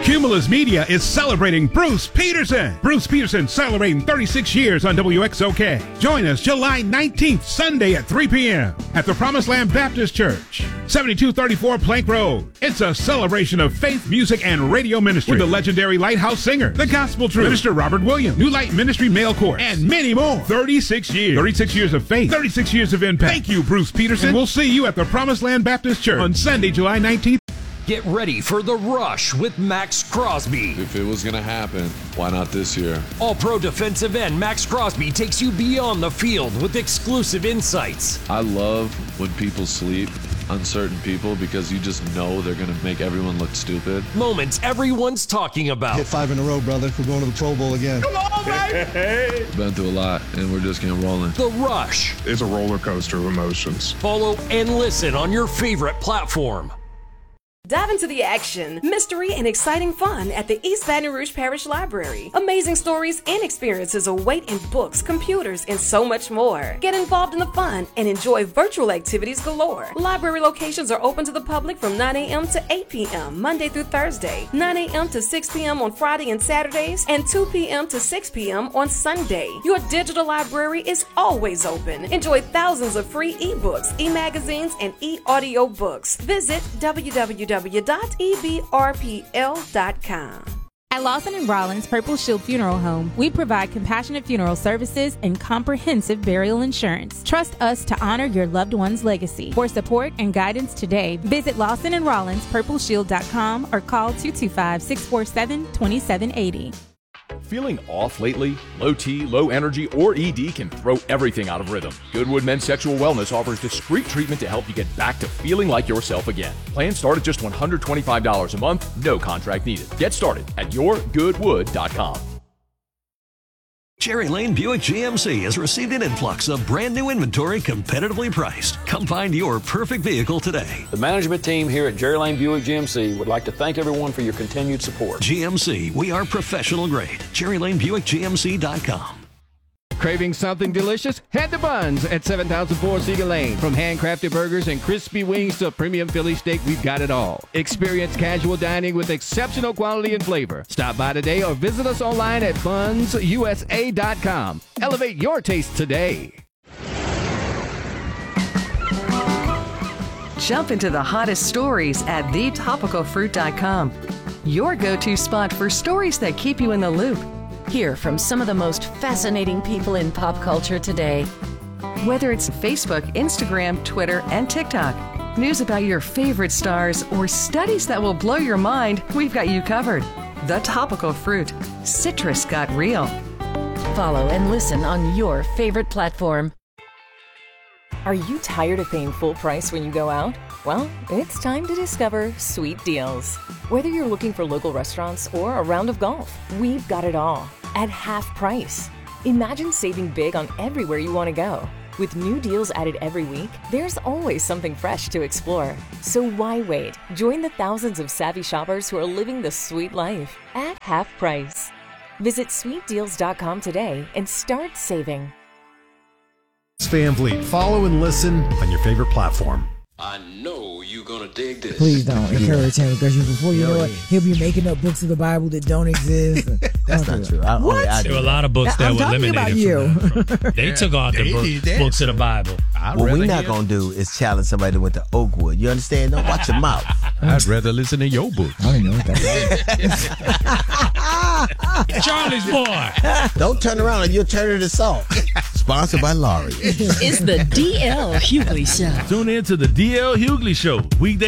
Cumulus Media is celebrating Bruce Peterson. Bruce Peterson celebrating 36 years on WXOK. Join us July 19th, Sunday at 3 p.m. at the Promised Land Baptist Church, 7234 Plank Road. It's a celebration of faith, music, and radio ministry with the legendary Lighthouse singer, the Gospel Truth, Minister Robert Williams, New Light Ministry Male Court, and many more. 36 years. 36 years of faith. 36 years of impact. Thank you, Bruce Peterson. And we'll see you at the Promised Land Baptist Church on Sunday, July 19th. Get ready for The Rush with Max Crosby. If it was going to happen, why not this year? All-Pro defensive end Max Crosby takes you beyond the field with exclusive insights. I love when people sleep on certain people because you just know they're going to make everyone look stupid. Moments everyone's talking about. Hit 5 in a row, brother. We're going to the Pro Bowl again. Come on, baby! Been through a lot, and we're just getting rolling. The Rush. It's a roller coaster of emotions. Follow and listen on your favorite platform. Dive into the action, mystery, and exciting fun at the East Baton Rouge Parish Library. Amazing stories and experiences await in books, computers, and so much more. Get involved in the fun and enjoy virtual activities galore. Library locations are open to the public from 9 a.m. to 8 p.m. Monday through Thursday, 9 a.m. to 6 p.m. on Friday and Saturdays, and 2 p.m. to 6 p.m. on Sunday. Your digital library is always open. Enjoy thousands of free ebooks, e-magazines, and e-audio books. Visit www.ebrpl.com. At Lawson & Rollins Purple Shield Funeral Home, we provide compassionate funeral services and comprehensive burial insurance. Trust us to honor your loved one's legacy. For support and guidance today, visit Lawson & Rollins PurpleShield.com or call 225-647-2780. Feeling off lately? Low T, low energy, or ED can throw everything out of rhythm. Goodwood Men's Sexual Wellness offers discreet treatment to help you get back to feeling like yourself again. Plans start at just $125 a month, no contract needed. Get started at yourgoodwood.com. Cherry Lane Buick GMC has received an influx of brand new inventory competitively priced. Come find your perfect vehicle today. The management team here at Cherry Lane Buick GMC would like to thank everyone for your continued support. GMC, we are professional grade. CherryLaneBuickGMC.com. Craving something delicious? Head to Buns at 7004 Cedar Lane. From handcrafted burgers and crispy wings to premium Philly steak, we've got it all. Experience casual dining with exceptional quality and flavor. Stop by today or visit us online at bunsusa.com. Elevate your taste today. Jump into the hottest stories at thetopicalfruit.com. Your go-to spot for stories that keep you in the loop. Hear from some of the most fascinating people in pop culture today. Whether it's Facebook, Instagram, Twitter, and TikTok, news about your favorite stars, or studies that will blow your mind, we've got you covered. The Topical Fruit. Citrus got real. Follow and listen on your favorite platform. Are you tired of paying full price when you go out? Well, it's time to discover Sweet Deals. Whether you're looking for local restaurants or a round of golf, we've got it all at half price. Imagine saving big on everywhere you want to go. With new deals added every week, there's always something fresh to explore. So why wait? Join the thousands of savvy shoppers who are living the sweet life at half price. Visit sweetdeals.com today and start saving. Van Vliet. Follow and listen on your favorite platform. I know you're gonna dig this. Please don't encourage him because before you know it, he'll be making up books of the Bible that don't exist. That's not true. What? There were a lot of books that were eliminated from that. They took off the books of the Bible. What we're not going to do is challenge somebody that went to Oakwood. You understand? Don't watch your mouth. I'd rather listen to your book. I don't know what that is. Charlie's Boy. Don't turn around and you'll turn it to salt. Sponsored by Laurie. It's the D.L. Hughley Show. Tune in to the D.L. Hughley Show. Weekday